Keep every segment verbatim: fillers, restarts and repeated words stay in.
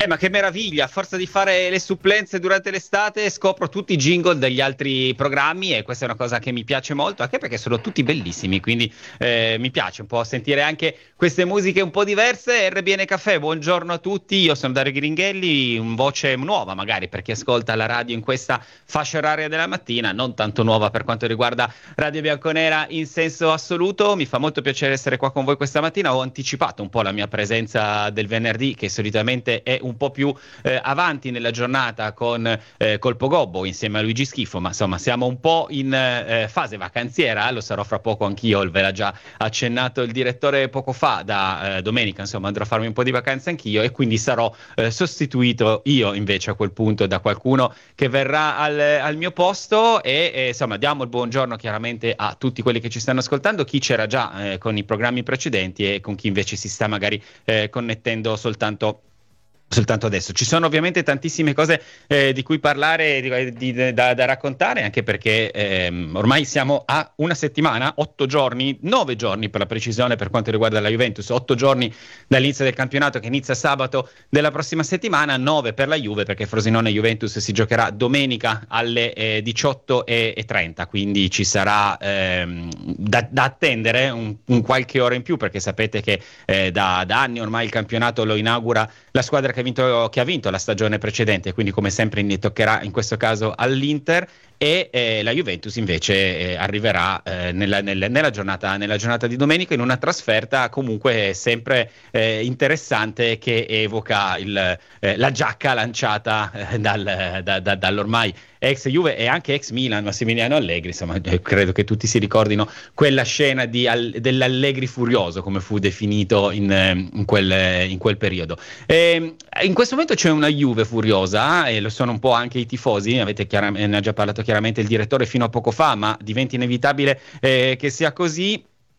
Eh, ma che meraviglia, a forza di fare le supplenze durante l'estate scopro tutti i jingle degli altri programmi e questa è una cosa che mi piace molto, anche perché sono tutti bellissimi, quindi eh, mi piace un po' sentire anche queste musiche un po' diverse. R B N Caffè, buongiorno a tutti, io sono Dario Ghiringhelli, un voce nuova magari per chi ascolta la radio in questa fascia oraria della mattina, non tanto nuova per quanto riguarda Radio Bianconera in senso assoluto. Mi fa molto piacere essere qua con voi questa mattina, ho anticipato un po' la mia presenza del venerdì che solitamente è un po' più eh, avanti nella giornata con eh, Colpo Gobbo insieme a Luigi Schifo, ma insomma siamo un po' in eh, fase vacanziera, lo sarò fra poco anch'io, ve l'ha già accennato il direttore poco fa, da eh, domenica insomma andrò a farmi un po' di vacanze anch'io e quindi sarò eh, sostituito io invece a quel punto da qualcuno che verrà al, al mio posto e eh, insomma diamo il buongiorno chiaramente a tutti quelli che ci stanno ascoltando, chi c'era già eh, con i programmi precedenti e con chi invece si sta magari eh, connettendo soltanto soltanto adesso. Ci sono ovviamente tantissime cose eh, di cui parlare, di, di, da, da raccontare, anche perché ehm, ormai siamo a una settimana, otto giorni, nove giorni per la precisione per quanto riguarda la Juventus, otto giorni dall'inizio del campionato che inizia sabato della prossima settimana, nove per la Juve perché Frosinone Juventus si giocherà domenica alle eh, diciotto e trenta, quindi ci sarà ehm, da, da attendere un, un qualche ora in più perché sapete che eh, da, da anni ormai il campionato lo inaugura la squadra che ha vinto, che ha vinto la stagione precedente, quindi come sempre ne toccherà in questo caso all'Inter e eh, la Juventus invece eh, arriverà eh, nella, nella, nella, giornata, nella giornata di domenica in una trasferta comunque sempre eh, interessante che evoca il, eh, la giacca lanciata eh, dal, da, da, dall'ormai ex Juve e anche ex Milan Massimiliano Allegri, insomma eh, credo che tutti si ricordino quella scena di, al, dell'Allegri furioso come fu definito in, in, quel, in quel periodo. E, in questo momento c'è una Juve furiosa e lo sono un po' anche i tifosi, avete chiaramente, ne ha già parlato chiaramente il direttore fino a poco fa, ma diventa inevitabile eh, che sia così.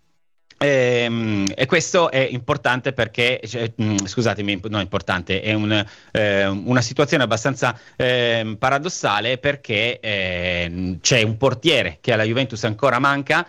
E, e questo è importante perché, cioè, mh, scusatemi, non è importante, è un, eh, una situazione abbastanza eh, paradossale perché eh, c'è un portiere che alla Juventus ancora manca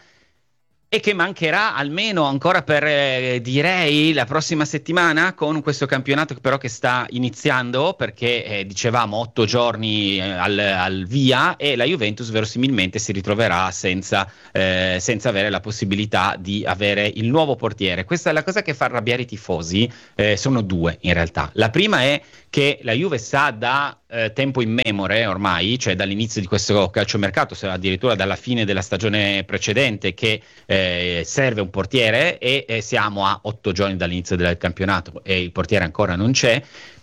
e che mancherà almeno ancora per eh, direi la prossima settimana con questo campionato però che sta iniziando perché eh, dicevamo otto giorni eh, al, al via e la Juventus verosimilmente si ritroverà senza, eh, senza avere la possibilità di avere il nuovo portiere. Questa è la cosa che fa arrabbiare i tifosi, eh, sono due in realtà. La prima è che la Juve sa da eh, tempo immemore ormai, cioè dall'inizio di questo calciomercato, se addirittura dalla fine della stagione precedente, che eh, serve un portiere e eh, siamo a otto giorni dall'inizio del campionato e il portiere ancora non c'è.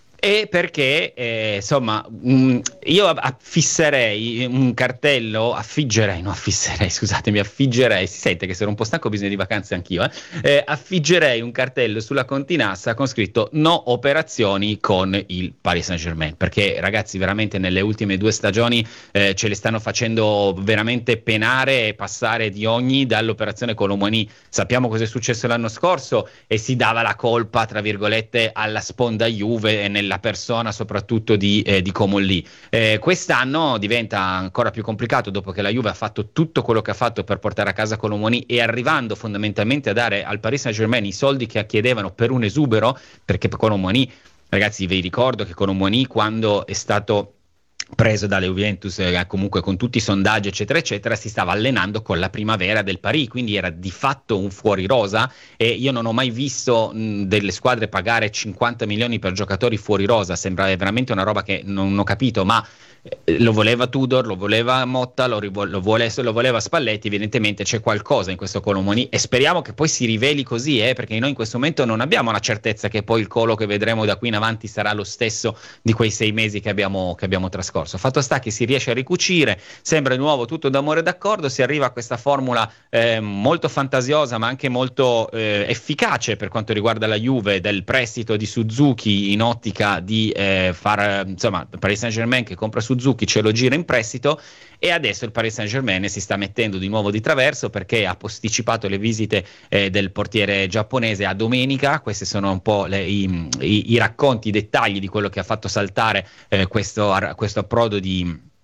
E perché eh, insomma mh, io affisserei un cartello, affiggerei, no affisserei, scusatemi, affiggerei, si sente che sono un po' stanco, ho bisogno di vacanze anch'io, eh? Eh, affiggerei un cartello sulla continassa con scritto no operazioni con il Paris Saint-Germain, perché ragazzi veramente nelle ultime due stagioni eh, ce le stanno facendo veramente penare e passare di ogni dall'operazione Colomoni. Sappiamo cosa è successo l'anno scorso e si dava la colpa tra virgolette alla sponda Juve e nella persona soprattutto di, eh, di Comolli. Eh, quest'anno diventa ancora più complicato dopo che la Juve ha fatto tutto quello che ha fatto per portare a casa Colomoni e arrivando fondamentalmente a dare al Paris Saint-Germain i soldi che chiedevano per un esubero, perché Colomoni, ragazzi vi ricordo che Colomoni quando è stato preso dalle Juventus eh, comunque con tutti i sondaggi eccetera eccetera si stava allenando con la primavera del Paris, quindi era di fatto un fuori rosa e io non ho mai visto mh, delle squadre pagare cinquanta milioni per giocatori fuori rosa, sembra veramente una roba che non ho capito, ma eh, lo voleva Tudor, lo voleva Motta, lo, rivo- lo, vuole, lo voleva Spalletti, evidentemente c'è qualcosa in questo Colomoni e speriamo che poi si riveli così, eh, perché noi in questo momento non abbiamo la certezza che poi il Colo che vedremo da qui in avanti sarà lo stesso di quei sei mesi che abbiamo, che abbiamo trascorso. Fatto sta che si riesce a ricucire, sembra di nuovo tutto d'amore e d'accordo, si arriva a questa formula eh, molto fantasiosa ma anche molto eh, efficace per quanto riguarda la Juve del prestito di Suzuki in ottica di eh, far, insomma, Paris Saint-Germain che compra Suzuki ce lo gira in prestito e adesso il Paris Saint-Germain si sta mettendo di nuovo di traverso perché ha posticipato le visite eh, del portiere giapponese a domenica. Questi sono un po' le, i, i, i racconti, i dettagli di quello che ha fatto saltare eh, questo, questo approdo di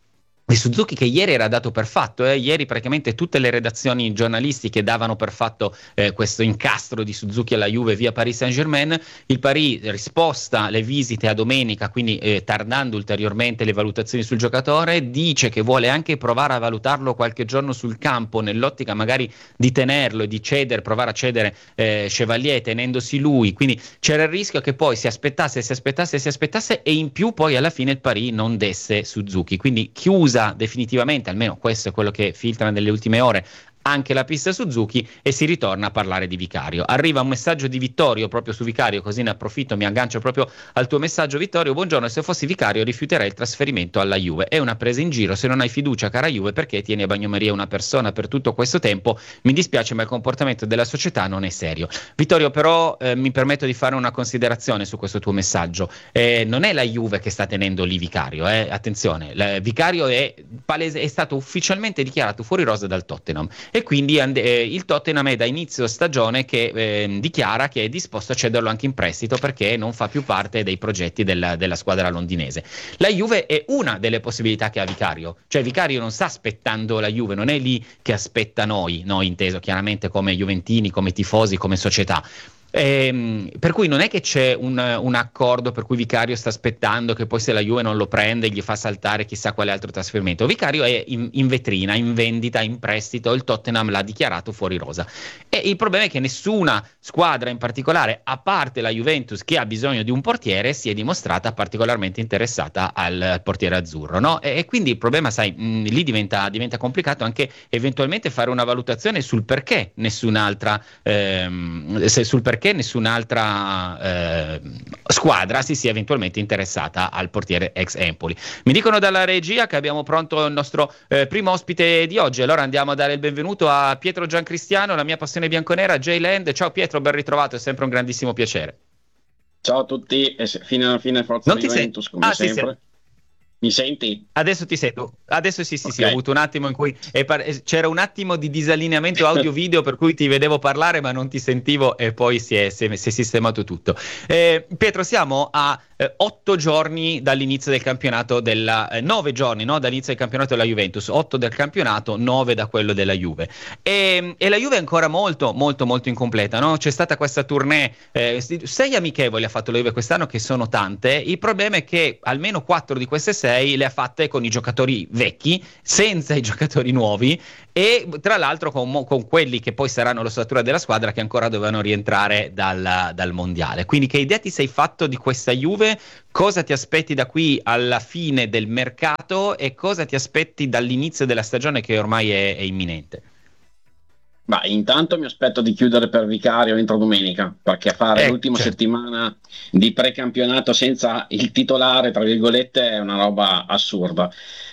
E Suzuki che ieri era dato per fatto, eh? Ieri praticamente tutte le redazioni giornalistiche davano per fatto eh, questo incastro di Suzuki alla Juve via Paris Saint-Germain. Il Paris risposta le visite a domenica, quindi eh, tardando ulteriormente le valutazioni sul giocatore, dice che vuole anche provare a valutarlo qualche giorno sul campo nell'ottica magari di tenerlo e di cedere, provare a cedere eh, Chevalier tenendosi lui, quindi c'era il rischio che poi si aspettasse, si aspettasse, si aspettasse e in più poi alla fine il Paris non desse Suzuki, quindi chiusa definitivamente, almeno questo è quello che filtra nelle ultime ore, anche la pista Suzuki e si ritorna a parlare di Vicario. Arriva un messaggio di Vittorio proprio su Vicario, così ne approfitto, mi aggancio proprio al tuo messaggio. Vittorio, buongiorno, se fossi Vicario rifiuterei il trasferimento alla Juve, è una presa in giro, se non hai fiducia cara Juve perché tieni a bagnomaria una persona per tutto questo tempo, mi dispiace ma il comportamento della società non è serio. Vittorio, però eh, mi permetto di fare una considerazione su questo tuo messaggio, eh, non è la Juve che sta tenendo lì Vicario, eh? Attenzione, la, Vicario è, palese, è stato ufficialmente dichiarato fuori rosa dal Tottenham e quindi eh, il Tottenham è da inizio stagione che eh, dichiara che è disposto a cederlo anche in prestito perché non fa più parte dei progetti della, della squadra londinese. La Juve è una delle possibilità che ha Vicario, cioè Vicario non sta aspettando la Juve, non è lì che aspetta noi, noi inteso chiaramente come juventini, come tifosi, come società. Ehm, per cui non è che c'è un, un accordo per cui Vicario sta aspettando che poi se la Juve non lo prende gli fa saltare chissà quale altro trasferimento. Vicario è in, in vetrina, in vendita, in prestito, il Tottenham l'ha dichiarato fuori rosa e il problema è che nessuna squadra in particolare, a parte la Juventus che ha bisogno di un portiere, si è dimostrata particolarmente interessata al portiere azzurro, no? E, e quindi il problema, sai, mh, lì diventa, diventa complicato anche eventualmente fare una valutazione sul perché nessun'altra ehm, se, sul perché perché nessun'altra eh, squadra si sia eventualmente interessata al portiere ex Empoli. Mi dicono dalla regia che abbiamo pronto il nostro eh, primo ospite di oggi, allora andiamo a dare il benvenuto a Pietro Giancristiano, la mia passione bianconera, J-Land. Ciao Pietro, ben ritrovato, è sempre un grandissimo piacere. Ciao a tutti, e fine alla fine forza non di Juventus sei... come ah, sempre. Sì, mi senti? Adesso ti sento. Adesso sì, sì, Okay. sì, ho avuto un attimo in cui par- c'era un attimo di disallineamento audio-video per cui ti vedevo parlare ma non ti sentivo e poi si è, si è, si è sistemato tutto. Eh, Pietro, siamo a eh, otto giorni dall'inizio del campionato della... Eh, nove giorni, no? Dall'inizio del campionato della Juventus. Otto del campionato, nove da quello della Juve. E, e la Juve è ancora molto, molto, molto incompleta, no? C'è stata questa tournée, eh, sei amichevoli ha fatto la Juve quest'anno che sono tante. Il problema è che almeno quattro di queste sei le ha fatte con i giocatori vecchi, senza i giocatori nuovi e tra l'altro con, con quelli che poi saranno l'ossatura della squadra che ancora dovevano rientrare dal, dal mondiale. Quindi che idea ti sei fatto di questa Juve? Cosa ti aspetti da qui alla fine del mercato e cosa ti aspetti dall'inizio della stagione che ormai è, è imminente? Ma intanto mi aspetto di chiudere per Vicario entro domenica, perché fare Eh, l'ultima certo. settimana di precampionato senza il titolare, tra virgolette, è una roba assurda.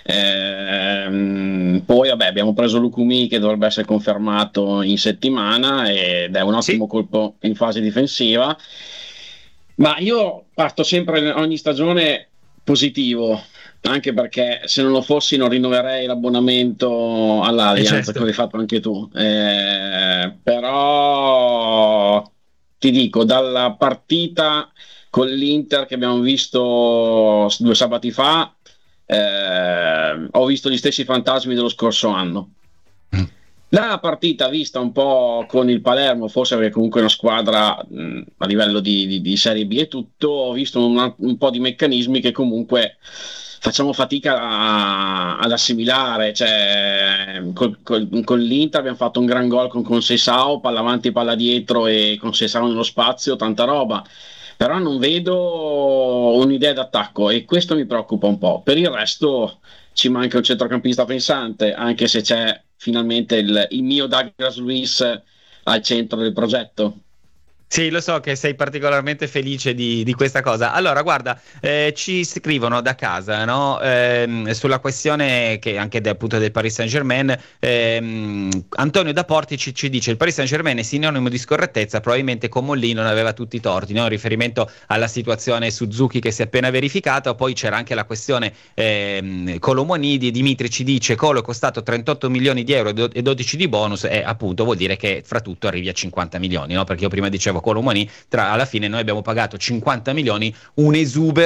Ehm, poi vabbè, abbiamo preso Lucumi che dovrebbe essere confermato in settimana ed è un ottimo Sì. colpo in fase difensiva. Ma io parto sempre ogni stagione positivo, anche perché se non lo fossi non rinnoverei l'abbonamento all'Allianz, Eh, certo. come hai fatto anche tu. Eh, però ti dico, dalla partita con l'Inter che abbiamo visto due sabati fa, eh, ho visto gli stessi fantasmi dello scorso anno. La partita vista un po' con il Palermo, forse perché comunque è una squadra mh, a livello di, di, di Serie B e tutto, ho visto un, un po' di meccanismi che comunque facciamo fatica a, ad assimilare. Cioè, col, col, con l'Inter abbiamo fatto un gran gol con Conceição, palla avanti, palla dietro e Conceição nello spazio, tanta roba. Però non vedo un'idea d'attacco e questo mi preoccupa un po'. Per il resto ci manca un centrocampista pensante, anche se c'è finalmente il, il mio Douglas Luiz al centro del progetto. Sì, lo so che sei particolarmente felice di, di questa cosa. Allora, guarda, eh, ci scrivono da casa, no? Ehm, sulla questione che anche de, appunto del Paris Saint-Germain, ehm, Antonio Daporti ci, ci dice il Paris Saint-Germain è sinonimo di scorrettezza, probabilmente con Mollì non aveva tutti i torti, no? In riferimento alla situazione Suzuki che si è appena verificata. Poi c'era anche la questione ehm, Colomonidi. Dimitri ci dice Colo è costato trentotto milioni di euro e dodici di bonus e appunto vuol dire che fra tutto arrivi a cinquanta milioni, no? Perché io prima dicevo Colomoni, tra alla fine noi abbiamo pagato cinquanta milioni, un esubero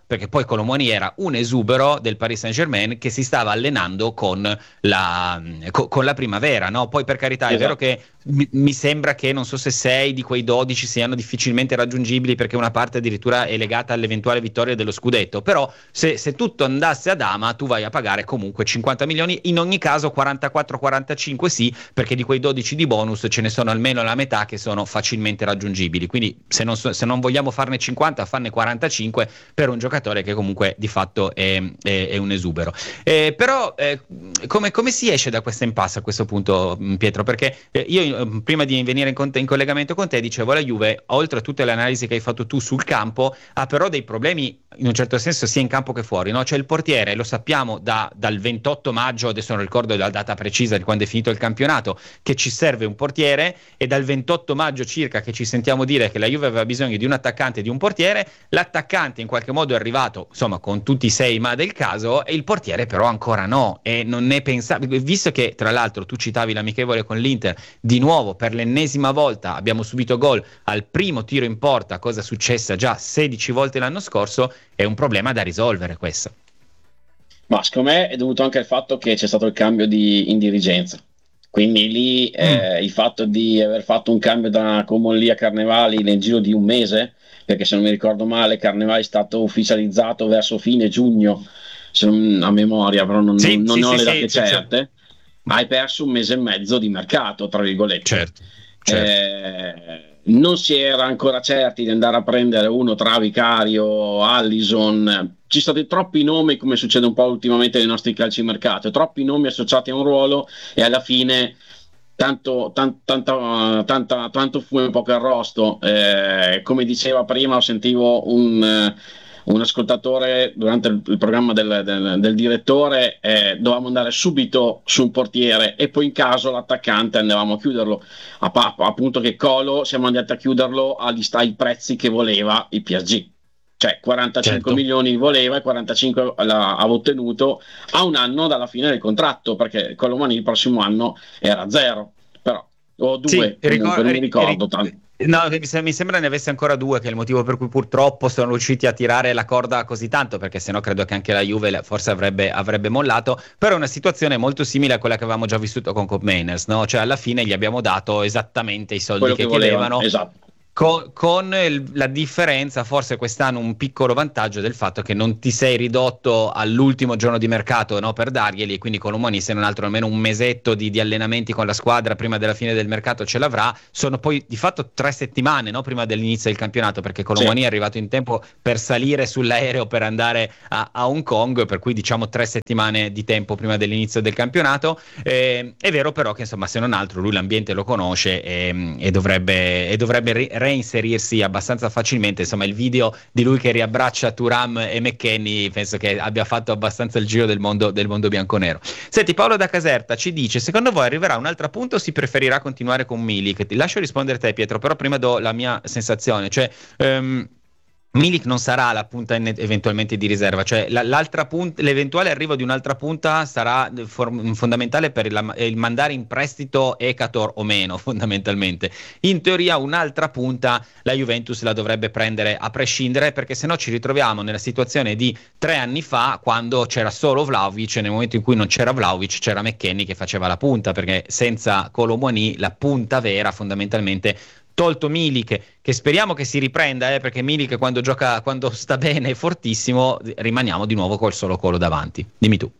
perché poi Kolo Muani era un esubero del Paris Saint-Germain che si stava allenando con la, co- con la primavera, no? Poi per carità, esatto. È vero che mi, mi sembra che non so se sei di quei dodici siano difficilmente raggiungibili perché una parte addirittura è legata all'eventuale vittoria dello scudetto, però se, se tutto andasse ad ama tu vai a pagare comunque cinquanta milioni, in ogni caso quarantaquattro quarantacinque sì, perché di quei dodici di bonus ce ne sono almeno la metà che sono facilmente raggiungibili, quindi se non, so, se non vogliamo farne cinquanta, farne quarantacinque per un giocatore che comunque di fatto è, è, è un esubero. Eh, però eh, come, come si esce da questa impasse a questo punto, Pietro? Perché eh, io prima di venire in, con te, in collegamento con te dicevo la Juve, oltre a tutte le analisi che hai fatto tu sul campo, ha però dei problemi in un certo senso sia in campo che fuori, no? C'è il portiere, lo sappiamo da, dal ventotto maggio, adesso non ricordo la data precisa di quando è finito il campionato, che ci serve un portiere, e dal ventotto maggio circa che ci sentiamo dire che la Juve aveva bisogno di un attaccante e di un portiere, l'attaccante in qualche modo è arrivato, insomma, con tutti i sei ma del caso, e il portiere però ancora no, e non ne pensavo, visto che tra l'altro tu citavi l'amichevole con l'Inter, di nuovo per l'ennesima volta abbiamo subito gol al primo tiro in porta, cosa successa già sedici volte l'anno scorso, è un problema da risolvere questo. Ma secondo me è dovuto anche al fatto che c'è stato il cambio di, in dirigenza, quindi lì eh, mm. il fatto di aver fatto un cambio da Comolli a Carnevali nel giro di un mese, perché se non mi ricordo male Carnevali è stato ufficializzato verso fine giugno, se non, a memoria, però non, sì, non, non sì, ho sì, le date sì, certe, sì. Hai perso un mese e mezzo di mercato, tra virgolette. Certo, certo. Eh, non si era ancora certi di andare a prendere uno tra Vicario, Allison, ci sono stati troppi nomi, come succede un po' ultimamente nei nostri calciomercato, troppi nomi associati a un ruolo e alla fine tanto, tan, tanta, tanta, tanto fumo e poco arrosto. Eh, come diceva prima, sentivo un... un ascoltatore durante il, il programma del, del, del direttore, eh, dovevamo andare subito su un portiere e poi in caso l'attaccante andavamo a chiuderlo, a, a, appunto che Colo siamo andati a chiuderlo agli ai prezzi che voleva il P S G, cioè quarantacinque certo. milioni voleva e quarantacinque l'ha, ha ottenuto a un anno dalla fine del contratto, perché Kolo Muani il prossimo anno era zero, però o due, sì, comunque, ricor- non mi ricordo ric- tanto. No, mi sembra ne avesse ancora due, che è il motivo per cui purtroppo sono riusciti a tirare la corda così tanto, perché sennò credo che anche la Juve forse avrebbe, avrebbe mollato, però è una situazione molto simile a quella che avevamo già vissuto con Koop Meiners, no? Cioè alla fine gli abbiamo dato esattamente i soldi che, che chiedevano, esatto. Con, con il, la differenza, forse quest'anno un piccolo vantaggio del fatto che non ti sei ridotto all'ultimo giorno di mercato, no, per darglieli, e quindi Kolo Muani se non altro almeno un mesetto di, di allenamenti con la squadra prima della fine del mercato ce l'avrà. Sono poi di fatto tre settimane, no, prima dell'inizio del campionato, perché Kolo Muani sì. è arrivato in tempo per salire sull'aereo per andare a, a Hong Kong, per cui diciamo tre settimane di tempo prima dell'inizio del campionato. Eh, è vero però che insomma se non altro lui l'ambiente lo conosce e, e dovrebbe, e dovrebbe ri- reinserirsi abbastanza facilmente. Insomma, il video di lui che riabbraccia Thuram e McKennie penso che abbia fatto abbastanza il giro del mondo, del mondo bianconero. Senti, Paolo da Caserta ci dice: secondo voi arriverà un'altra punta o si preferirà continuare con Milik? Ti lascio rispondere te, Pietro, però prima do la mia sensazione, cioè um, Milik non sarà la punta in, eventualmente di riserva, cioè la, l'altra punta, l'eventuale arrivo di un'altra punta sarà for, fondamentale per il, il mandare in prestito Ekator o meno, fondamentalmente. In teoria un'altra punta la Juventus la dovrebbe prendere a prescindere, perché sennò ci ritroviamo nella situazione di tre anni fa, quando c'era solo Vlahovic e nel momento in cui non c'era Vlahovic c'era McKennie che faceva la punta, perché senza Kolo Muani la punta vera fondamentalmente, tolto Milik, che speriamo che si riprenda, eh, perché Milik quando gioca, quando sta bene è fortissimo, rimaniamo di nuovo col solo Colo davanti. Dimmi tu.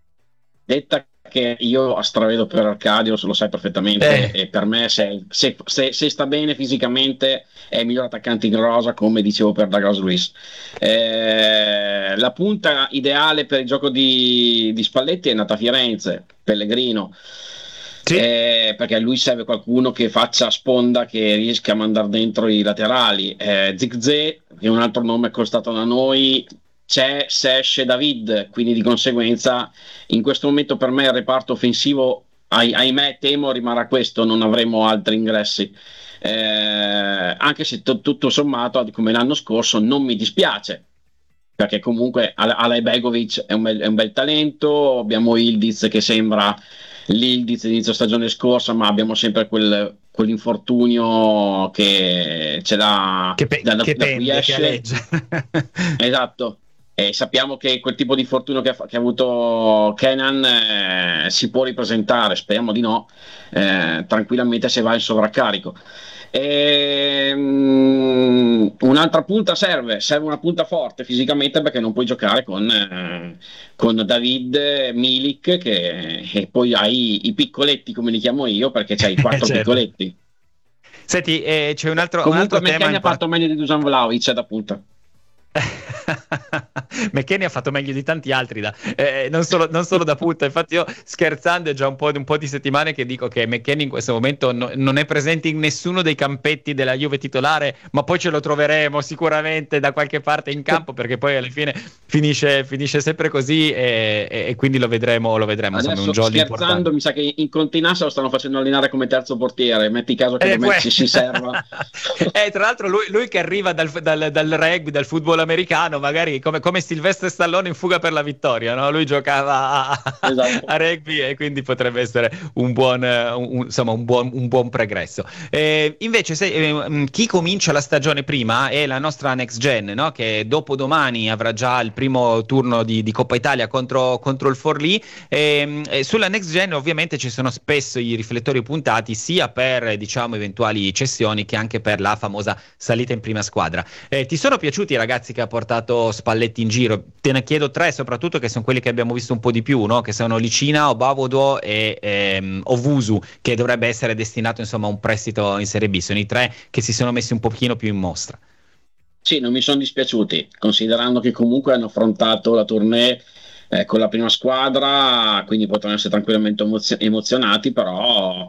Detta che io stravedo per Arcadio, lo sai perfettamente, eh. e per me se, se, se, se sta bene fisicamente è il miglior attaccante in rosa, come dicevo per Douglas Luiz. Eh, la punta ideale per il gioco di, di Spalletti è nata a Firenze, Pellegrino. Sì. Eh, perché a lui serve qualcuno che faccia sponda, che riesca a mandare dentro i laterali. eh, Zigze è un altro nome costato da noi, c'è se esce David, quindi di conseguenza in questo momento per me il reparto offensivo ah- ahimè temo rimarrà questo, non avremo altri ingressi, eh, anche se t- tutto sommato come l'anno scorso non mi dispiace, perché comunque Alej Begovic è un bel, è un bel talento, abbiamo Ildiz che sembra l'Ildiz inizio stagione scorsa, ma abbiamo sempre quel, quell'infortunio che ce l'ha che, pe- da, che da pende, cui esce. Che esatto, e sappiamo che quel tipo di fortuna che ha, che ha avuto Kenan eh, si può ripresentare, speriamo di no, eh, tranquillamente se va in sovraccarico. E, um, un'altra punta serve, serve una punta forte fisicamente, perché non puoi giocare con, eh, con David, Milik, che, e poi hai i piccoletti come li chiamo io, perché c'hai quattro Certo. piccoletti. Senti, eh, c'è un altro, un Comunque altro tema McKennie ha import- fatto meglio di Dusan Vlahovic da punta. McKennie ha fatto meglio di tanti altri da, eh, non, solo, non solo da punta. Infatti io, scherzando, è già un po', un po' di settimane che dico che McKennie in questo momento no, non è presente in nessuno dei campetti della Juve titolare, ma poi ce lo troveremo sicuramente da qualche parte in campo, perché poi alla fine finisce, finisce sempre così, e, e, e quindi lo vedremo, lo vedremo. Adesso, insomma, è un jolly scherzando, importante. mi sa che in Continassa lo stanno facendo allenare come terzo portiere. Metti caso che Eh, per me que- ci si serva. eh, tra l'altro lui, lui che arriva dal, dal, dal rugby, dal football americano, magari come, come Sylvester Stallone in Fuga per la vittoria, no? Lui giocava a, Esatto. a rugby, e quindi potrebbe essere un buon, un, insomma, un buon, un buon pregresso. Eh, invece se, eh, chi comincia la stagione prima è la nostra Next Gen, no? Che dopo domani avrà già il primo turno di, di Coppa Italia contro, contro il Forlì. E, e sulla Next Gen ovviamente ci sono spesso i riflettori puntati sia per, diciamo, eventuali cessioni che anche per la famosa salita in prima squadra. Eh, ti sono piaciuti i ragazzi che ha portato Spalletti in giro? Te ne chiedo tre soprattutto, che sono quelli che abbiamo visto un po' di più, no? Che sono Licina, Obavodo e ehm, Ovusu, che dovrebbe essere destinato insomma a un prestito in Serie B. Sono i tre che si sono messi un pochino più in mostra. Sì, non mi sono dispiaciuti, considerando che comunque hanno affrontato la tournée eh, con la prima squadra, quindi potranno essere tranquillamente emozio- emozionati, però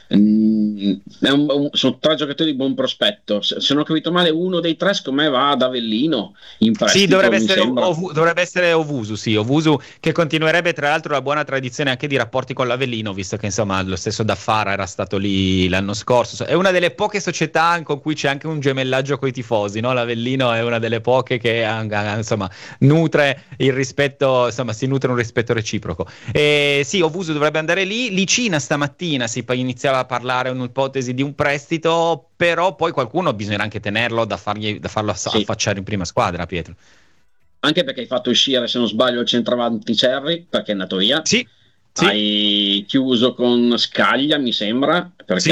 mm, è un- un- sono tre giocatori di buon prospetto. Se, se non ho capito male, uno dei tre, secondo me, va ad Avellino in Sì, prestito, dovrebbe mi essere, sembra. Ovu- dovrebbe essere Ovusu, sì, Ovusu, che continuerebbe tra l'altro la buona tradizione anche di rapporti con l'Avellino, visto che insomma lo stesso Daffara era stato lì l'anno scorso. È una delle poche società con cui c'è anche un gemellaggio coi tifosi, no? L'Avellino è una delle poche che ah, insomma nutre il rispetto, insomma si nutre un rispetto reciproco. E sì, Ovusu dovrebbe andare lì. Licina stamattina si poi iniziava a parlare un'ipotesi di un prestito, però poi qualcuno bisognerà anche tenerlo da, fargli, da farlo ass- Sì. affacciare in prima squadra, Pietro. Anche perché hai fatto uscire, se non sbaglio, il centravanti Cerri, perché è andato via. Sì, sì, Hai chiuso con Scaglia, mi sembra,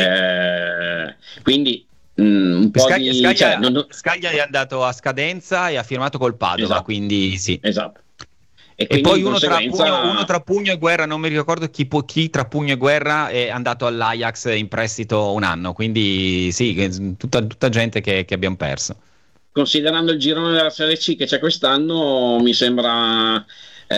perché quindi mh, un po' Scaglia, di... Scaglia- cioè, non- non- Scaglia è andato a scadenza e ha firmato col Padova, Esatto. quindi sì. Esatto. E, E quindi poi di uno tra, conseguenza... pugno, uno tra Pugno e Guerra, non mi ricordo chi, po- chi tra Pugno e Guerra è andato all'Ajax in prestito un anno, quindi sì, che- tutta, tutta gente che, che abbiamo perso. Considerando il girone della Serie C che c'è quest'anno, mi sembra